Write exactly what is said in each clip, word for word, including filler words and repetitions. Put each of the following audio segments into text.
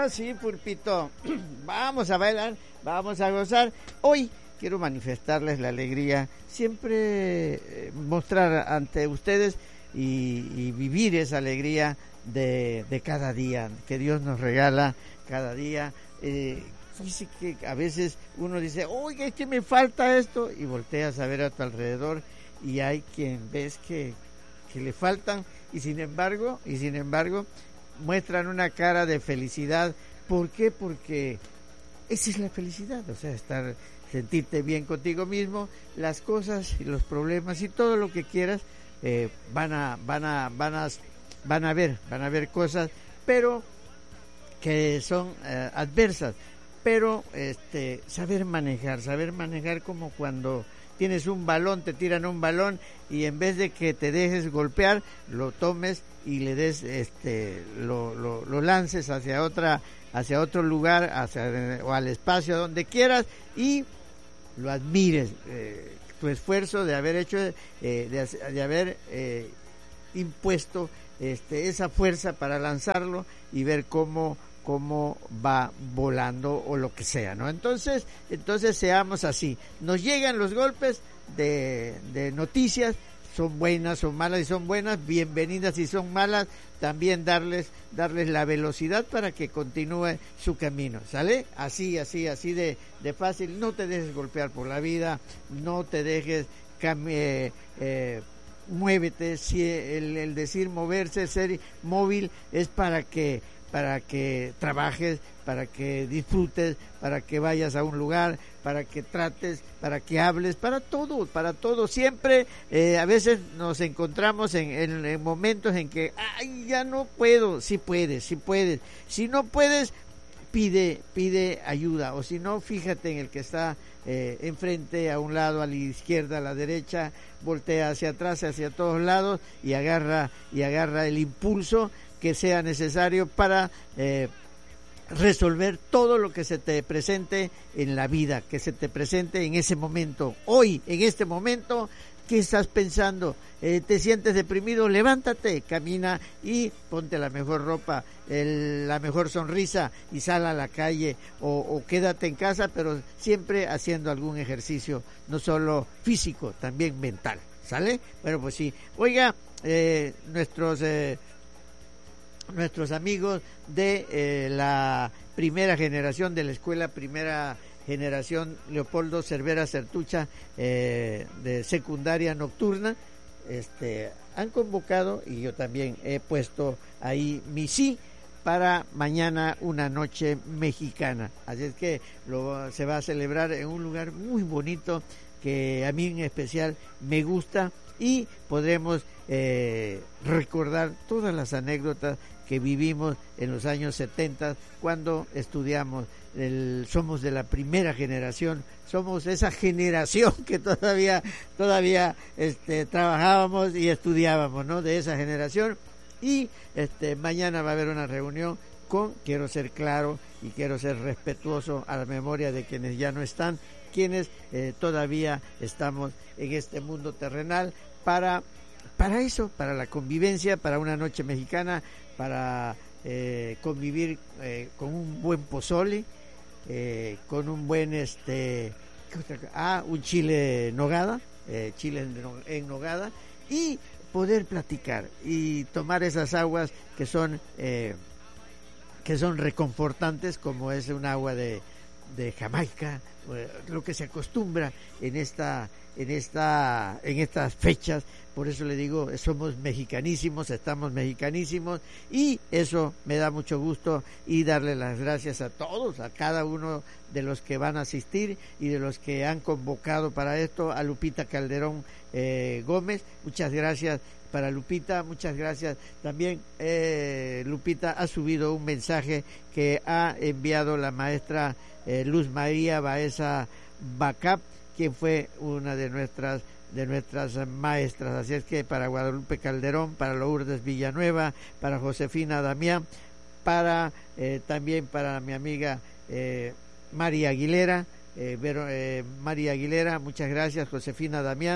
sí, Pulpito. Vamos a bailar, vamos a gozar. Hoy quiero manifestarles la alegría, siempre eh, mostrar ante ustedes y, y vivir esa alegría de, de cada día que Dios nos regala cada día. Eh, Dice que a veces uno dice, oiga, es que me falta esto, y volteas a ver a tu alrededor y hay quien ves que, que le faltan, y sin embargo, y sin embargo, muestran una cara de felicidad. ¿Por qué? Porque esa es la felicidad, o sea, estar, sentirte bien contigo mismo, las cosas y los problemas y todo lo que quieras, eh, van a, van a, van a, van a ver, van a ver cosas, pero que son eh, adversas. Pero este saber manejar, saber manejar como cuando tienes un balón, te tiran un balón y en vez de que te dejes golpear, lo tomes y le des este lo, lo, lo lances hacia otra hacia otro lugar, hacia o al espacio donde quieras, y lo admires, eh, tu esfuerzo de haber hecho eh, de, de haber eh, impuesto este esa fuerza para lanzarlo y ver cómo cómo va volando o lo que sea, ¿no? Entonces, entonces seamos así. Nos llegan los golpes de, de noticias, son buenas, son malas y son buenas, bienvenidas y son malas, también darles, darles la velocidad para que continúe su camino, ¿sale? Así, así, así de, de fácil. No te dejes golpear por la vida, no te dejes cambiar, eh, muévete. Si el, el decir moverse, ser móvil, es para que para que trabajes, para que disfrutes, para que vayas a un lugar, para que trates, para que hables, para todo, para todo. Siempre, eh, a veces nos encontramos en, en, en momentos en que, ay, ya no puedo. Sí puedes, sí puedes. Si no puedes, pide, pide ayuda, o si no, fíjate en el que está eh, enfrente, a un lado, a la izquierda, a la derecha, voltea hacia atrás, hacia todos lados y agarra, y agarra el impulso que sea necesario para eh, resolver todo lo que se te presente en la vida, que se te presente en ese momento. Hoy, en este momento, ¿qué estás pensando? Eh, ¿Te sientes deprimido? Levántate, camina y ponte la mejor ropa, el, la mejor sonrisa y sal a la calle, o, o quédate en casa, pero siempre haciendo algún ejercicio, no solo físico, también mental, ¿sale? Bueno, pues sí. Oiga, eh, nuestros... Eh, nuestros amigos de eh, la primera generación de la escuela primera generación Leopoldo Cervera Certucha eh, de secundaria nocturna, este han convocado, y yo también he puesto ahí mi sí para mañana, una noche mexicana. Así es que lo, se va a celebrar en un lugar muy bonito que a mí en especial me gusta, y podremos eh, recordar todas las anécdotas que vivimos en los años setenta cuando estudiamos. El, somos de la primera generación, somos esa generación que todavía todavía este trabajábamos y estudiábamos, ¿no? De esa generación. Y este mañana va a haber una reunión con, quiero ser claro y quiero ser respetuoso a la memoria de quienes ya no están, quienes eh, todavía estamos en este mundo terrenal, para para eso, para la convivencia, para una noche mexicana, para eh, convivir eh, con un buen pozole, eh, con un buen este ¿qué otra cosa? ah un chile nogada, eh, chile en, en nogada, y poder platicar y tomar esas aguas que son eh, que son reconfortantes, como es un agua de de Jamaica, lo que se acostumbra en esta en esta en estas fechas. Por eso le digo, somos mexicanísimos, estamos mexicanísimos, y eso me da mucho gusto, y darle las gracias a todos, a cada uno de los que van a asistir y de los que han convocado para esto. A Lupita Calderón eh, Gómez, muchas gracias para Lupita, muchas gracias. También eh, Lupita ha subido un mensaje que ha enviado la maestra eh, Luz María Baeza Bacap, quien fue una de nuestras de nuestras maestras. Así es que para Guadalupe Calderón, para Lourdes Villanueva, para Josefina Damián, para eh, también para mi amiga eh, María Aguilera, eh, Vero, eh, María Aguilera, muchas gracias. Josefina Damián,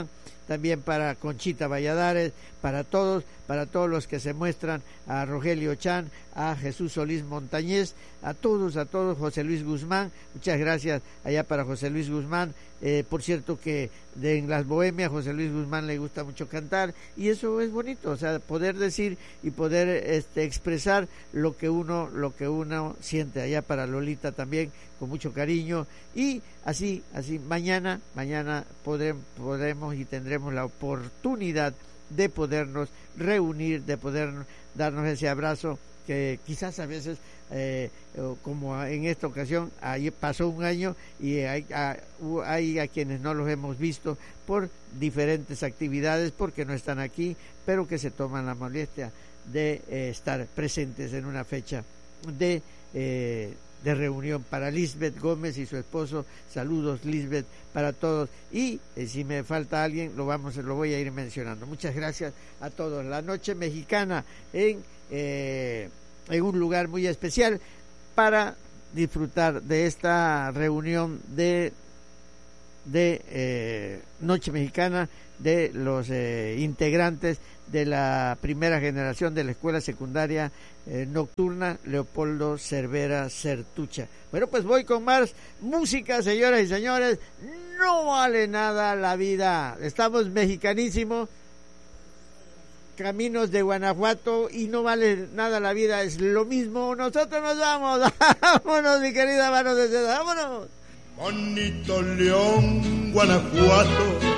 también para Conchita Valladares, para todos, para todos los que se muestran, a Rogelio Chan, a Jesús Solís Montañez, a todos, a todos, José Luis Guzmán, muchas gracias allá para José Luis Guzmán, eh, por cierto que de, en las bohemias José Luis Guzmán le gusta mucho cantar, y eso es bonito, o sea, poder decir y poder este, expresar lo que uno, lo que uno siente. Allá para Lolita también, con mucho cariño, y así, así, mañana, mañana podremos, podremos y tendremos la oportunidad de podernos reunir, de poder darnos ese abrazo que quizás a veces, eh, como en esta ocasión, ahí pasó un año y hay a, hay a quienes no los hemos visto por diferentes actividades, porque no están aquí, pero que se toman la molestia de eh, estar presentes en una fecha de eh, de reunión. Para Lisbeth Gómez y su esposo, saludos Lisbeth para todos, y eh, si me falta alguien lo vamos lo voy a ir mencionando. Muchas gracias a todos. La noche mexicana en eh, en un lugar muy especial para disfrutar de esta reunión de de eh, Noche Mexicana de los eh, integrantes de la primera generación de la escuela secundaria eh, nocturna Leopoldo Cervera Certucha. Bueno, pues voy con más música, señoras y señores. No vale nada la vida. Estamos mexicanísimos, caminos de Guanajuato, y no vale nada la vida, es lo mismo. Nosotros nos vamos. Vámonos, mi querida mano de seda, vámonos. Bonito León, Guanajuato.